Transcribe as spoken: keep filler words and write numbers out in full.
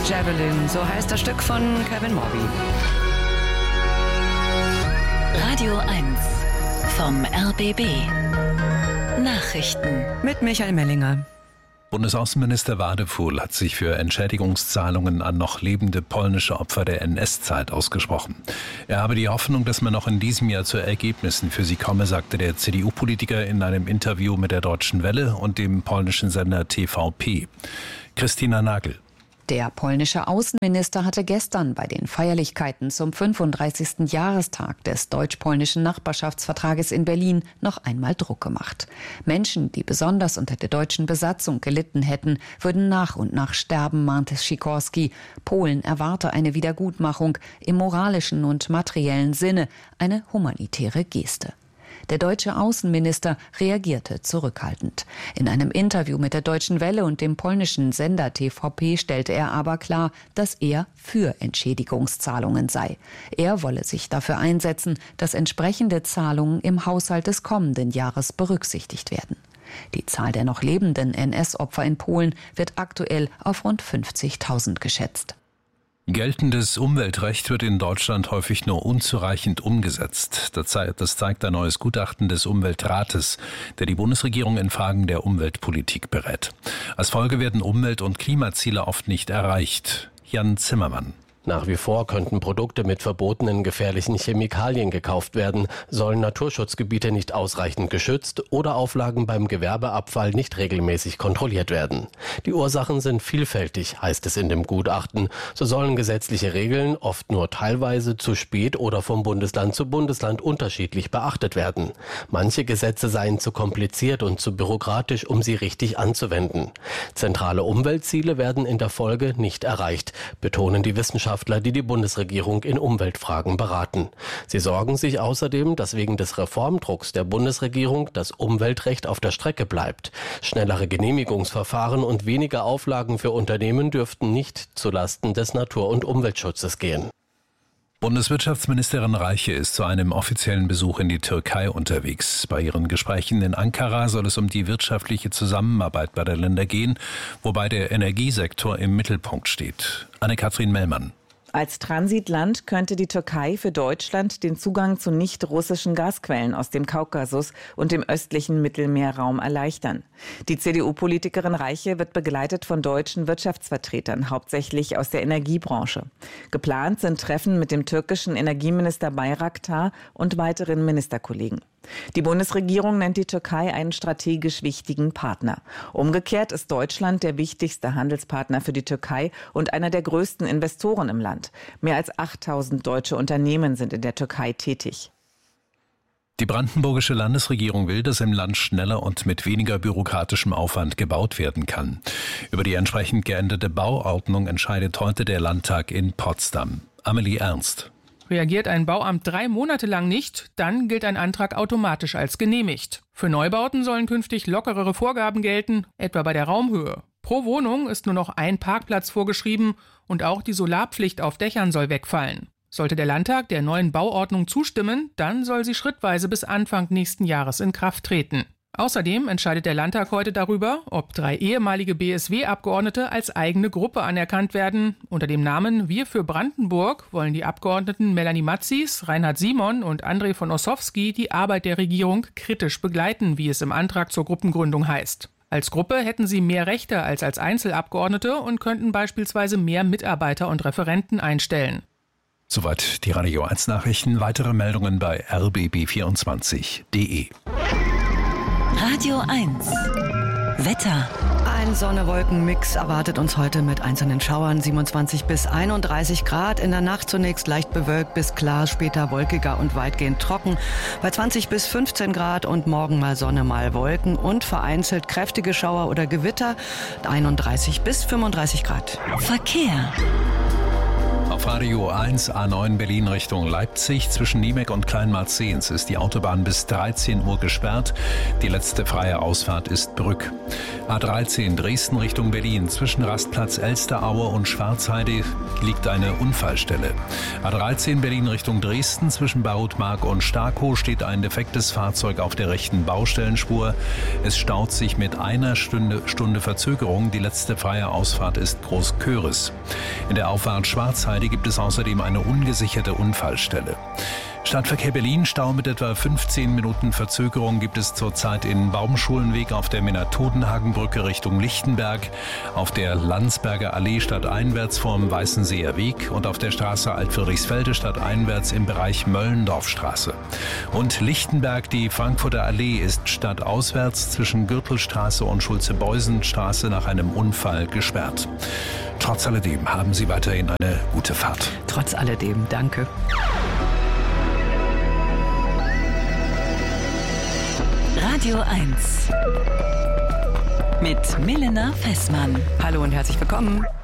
Javelin, so heißt das Stück von Kevin Morby. Radio eins vom R B B. Nachrichten mit Michael Mellinger. Bundesaußenminister Wadefuhl hat sich für Entschädigungszahlungen an noch lebende polnische Opfer der N S-Zeit ausgesprochen. Er habe die Hoffnung, dass man noch in diesem Jahr zu Ergebnissen für sie komme, sagte der C D U-Politiker in einem Interview mit der Deutschen Welle und dem polnischen Sender T V P. Christina Nagel. Der polnische Außenminister hatte gestern bei den Feierlichkeiten zum fünfunddreißigsten Jahrestag des deutsch-polnischen Nachbarschaftsvertrages in Berlin noch einmal Druck gemacht. Menschen, die besonders unter der deutschen Besatzung gelitten hätten, würden nach und nach sterben, mahnte Sikorski. Polen erwarte eine Wiedergutmachung im moralischen und materiellen Sinne, eine humanitäre Geste. Der deutsche Außenminister reagierte zurückhaltend. In einem Interview mit der Deutschen Welle und dem polnischen Sender T V P stellte er aber klar, dass er für Entschädigungszahlungen sei. Er wolle sich dafür einsetzen, dass entsprechende Zahlungen im Haushalt des kommenden Jahres berücksichtigt werden. Die Zahl der noch lebenden N S-Opfer in Polen wird aktuell auf rund fünfzigtausend geschätzt. Geltendes Umweltrecht wird in Deutschland häufig nur unzureichend umgesetzt. Das zeigt ein neues Gutachten des Umweltrates, der die Bundesregierung in Fragen der Umweltpolitik berät. Als Folge werden Umwelt- und Klimaziele oft nicht erreicht. Jan Zimmermann. Nach wie vor könnten Produkte mit verbotenen gefährlichen Chemikalien gekauft werden, sollen Naturschutzgebiete nicht ausreichend geschützt oder Auflagen beim Gewerbeabfall nicht regelmäßig kontrolliert werden. Die Ursachen sind vielfältig, heißt es in dem Gutachten. So sollen gesetzliche Regeln oft nur teilweise zu spät oder vom Bundesland zu Bundesland unterschiedlich beachtet werden. Manche Gesetze seien zu kompliziert und zu bürokratisch, um sie richtig anzuwenden. Zentrale Umweltziele werden in der Folge nicht erreicht, betonen die Wissenschaftler, die die Bundesregierung in Umweltfragen beraten. Sie sorgen sich außerdem, dass wegen des Reformdrucks der Bundesregierung das Umweltrecht auf der Strecke bleibt. Schnellere Genehmigungsverfahren und weniger Auflagen für Unternehmen dürften nicht zulasten des Natur- und Umweltschutzes gehen. Bundeswirtschaftsministerin Reiche ist zu einem offiziellen Besuch in die Türkei unterwegs. Bei ihren Gesprächen in Ankara soll es um die wirtschaftliche Zusammenarbeit beider Länder gehen, wobei der Energiesektor im Mittelpunkt steht. Anne-Kathrin Mellmann. Als Transitland könnte die Türkei für Deutschland den Zugang zu nicht-russischen Gasquellen aus dem Kaukasus und dem östlichen Mittelmeerraum erleichtern. Die C D U-Politikerin Reiche wird begleitet von deutschen Wirtschaftsvertretern, hauptsächlich aus der Energiebranche. Geplant sind Treffen mit dem türkischen Energieminister Bayraktar und weiteren Ministerkollegen. Die Bundesregierung nennt die Türkei einen strategisch wichtigen Partner. Umgekehrt ist Deutschland der wichtigste Handelspartner für die Türkei und einer der größten Investoren im Land. Mehr als achttausend deutsche Unternehmen sind in der Türkei tätig. Die brandenburgische Landesregierung will, dass im Land schneller und mit weniger bürokratischem Aufwand gebaut werden kann. Über die entsprechend geänderte Bauordnung entscheidet heute der Landtag in Potsdam. Amelie Ernst. Reagiert ein Bauamt drei Monate lang nicht, dann gilt ein Antrag automatisch als genehmigt. Für Neubauten sollen künftig lockerere Vorgaben gelten, etwa bei der Raumhöhe. Pro Wohnung ist nur noch ein Parkplatz vorgeschrieben und auch die Solarpflicht auf Dächern soll wegfallen. Sollte der Landtag der neuen Bauordnung zustimmen, dann soll sie schrittweise bis Anfang nächsten Jahres in Kraft treten. Außerdem entscheidet der Landtag heute darüber, ob drei ehemalige B S W-Abgeordnete als eigene Gruppe anerkannt werden. Unter dem Namen Wir für Brandenburg wollen die Abgeordneten Melanie Matzis, Reinhard Simon und André von Ossowski die Arbeit der Regierung kritisch begleiten, wie es im Antrag zur Gruppengründung heißt. Als Gruppe hätten sie mehr Rechte als als Einzelabgeordnete und könnten beispielsweise mehr Mitarbeiter und Referenten einstellen. Soweit die Radio eins Nachrichten. Weitere Meldungen bei r b b vierundzwanzig punkt d e. Radio eins. Wetter. Ein Sonne-Wolken-Mix erwartet uns heute mit einzelnen Schauern, siebenundzwanzig bis einunddreißig Grad. In der Nacht zunächst leicht bewölkt bis klar, später wolkiger und weitgehend trocken. Bei zwanzig bis fünfzehn Grad und morgen mal Sonne, mal Wolken und vereinzelt kräftige Schauer oder Gewitter, einunddreißig bis fünfunddreißig Grad. Verkehr. Auf Radio eins A neun Berlin Richtung Leipzig. Zwischen Niemek und Kleinmarzehns ist die Autobahn bis dreizehn Uhr gesperrt. Die letzte freie Ausfahrt ist Brück. A dreizehn Dresden Richtung Berlin. Zwischen Rastplatz Elsteraue und Schwarzheide liegt eine Unfallstelle. A dreizehn Berlin Richtung Dresden. Zwischen Barutmark und Starkow steht ein defektes Fahrzeug auf der rechten Baustellenspur. Es staut sich mit einer Stunde, Stunde Verzögerung. Die letzte freie Ausfahrt ist Großköris. In der Auffahrt Schwarzheide gibt es außerdem eine ungesicherte Unfallstelle. Stadtverkehr Berlin, Stau mit etwa fünfzehn Minuten Verzögerung gibt es zurzeit in Baumschulenweg auf der Menathodenhagenbrücke Richtung Lichtenberg, auf der Landsberger Allee stadteinwärts vorm Weißenseer Weg und auf der Straße Altfriedrichsfelde stadteinwärts im Bereich Möllendorfstraße. Und Lichtenberg, die Frankfurter Allee, ist stadtauswärts zwischen Gürtelstraße und Schulze-Beusen-Straße nach einem Unfall gesperrt. Trotz alledem haben Sie weiterhin eine gute Fahrt. Trotz alledem, danke. Radio eins mit Milena Fessmann. Hallo und herzlich willkommen.